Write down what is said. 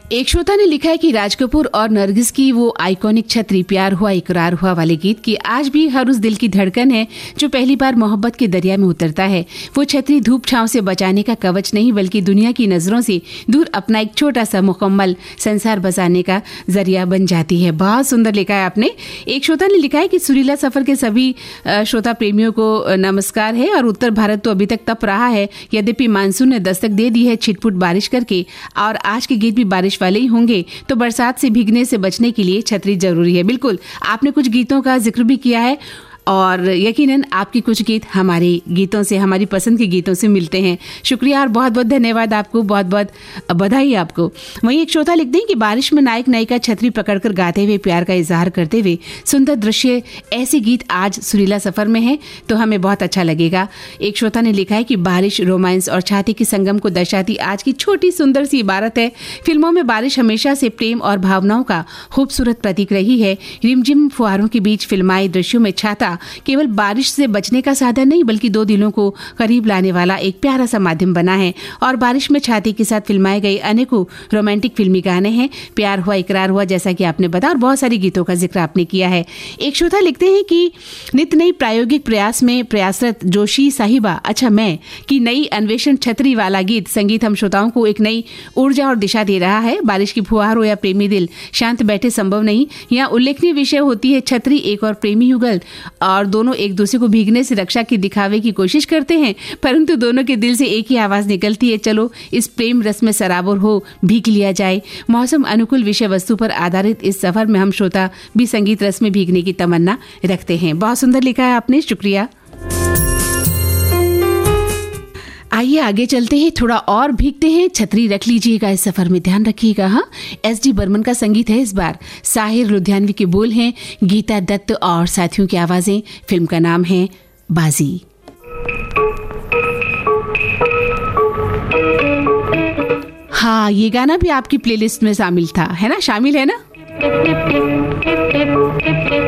एक श्रोता ने लिखा है कि राज कपूर और नरगिस की वो आइकॉनिक छतरी प्यार हुआ इकरार हुआ वाले गीत की आज भी हर उस दिल की धड़कन है जो पहली बार मोहब्बत के दरिया में उतरता है। वो छतरी धूप छांव से बचाने का कवच नहीं बल्कि दुनिया की नजरों से दूर अपना एक छोटा सा मुकम्मल संसार बसाने का जरिया बन जाती है। बहुत सुंदर लिखा है आपने। एक श्रोता ने लिखा है कि सुरीला सफर के सभी श्रोता प्रेमियों को नमस्कार है और उत्तर भारत तो अभी तक तप रहा है, यद्यपि मानसून ने दस्तक दे दी है छिटपुट बारिश करके, और आज के गीत भी बारिश वाले ही होंगे, तो बरसात से भीगने से बचने के लिए छतरी जरूरी है। बिल्कुल, आपने कुछ गीतों का जिक्र भी किया है और यकीनन आपकी कुछ गीत हमारे गीतों से, हमारी पसंद के गीतों से मिलते हैं। शुक्रिया और बहुत बहुत धन्यवाद आपको, बहुत बहुत बधाई आपको। वहीं एक श्रोता लिखते हैं कि बारिश में नायक नायिका छतरी पकड़कर गाते हुए प्यार का इजहार करते हुए सुंदर दृश्य, ऐसे गीत आज सुरीला सफर में है तो हमें बहुत अच्छा लगेगा। एक श्रोता ने लिखा है कि बारिश रोमांस और छाती के संगम को दर्शाती आज की छोटी सुंदर सी इबारत है। फिल्मों में बारिश हमेशा से प्रेम और भावनाओं का खूबसूरत प्रतीक रही है। रिमझिम फुहारों के बीच फिल्माए दृश्यों में छाता केवल बारिश से बचने का साधन नहीं बल्कि दो दिलों को करीब लाने वाला एक प्यारा सा माध्यम बना है। और बारिश में छाती के साथ फिल्माए गए अनेकों रोमांटिक फिल्मी गाने हैं। प्यार हुआ इकरार हुआ जैसा कि आपने बताया, और बहुत सारी गीतों का जिक्र आपने किया है। एक श्रोता लिखते हैं कि नित नई प्रायोगिक प्रयास में प्रयासरत जोशी साहिबा अच्छा मैं की नई अन्वेषण छतरी वाला गीत संगीत हम श्रोताओं को एक नई ऊर्जा और दिशा दे रहा है। बारिश की फुहार हो या प्रेमी दिल, शांत बैठे संभव नहीं। यहाँ उल्लेखनीय विषय होती है छतरी एक और प्रेमी युगल, और दोनों एक दूसरे को भीगने से रक्षा की दिखावे की कोशिश करते हैं, परंतु दोनों के दिल से एक ही आवाज निकलती है, चलो इस प्रेम रस में सराबोर हो भीग लिया जाए। मौसम अनुकूल विषय वस्तु पर आधारित इस सफर में हम श्रोता भी संगीत रस में भीगने की तमन्ना रखते हैं। बहुत सुंदर लिखा है आपने, शुक्रिया। आइए आगे चलते हैं, थोड़ा और भीगते हैं। छतरी रख लीजिएगा, इस सफर में ध्यान रखिएगा। हाँ, एस.डी. बर्मन का संगीत है इस बार। साहिर लुधियानवी के बोल हैं, गीता दत्त और साथियों की आवाजें। फिल्म का नाम है बाजी। हाँ, ये गाना भी आपकी प्लेलिस्ट में शामिल था, है ना? शामिल है ना?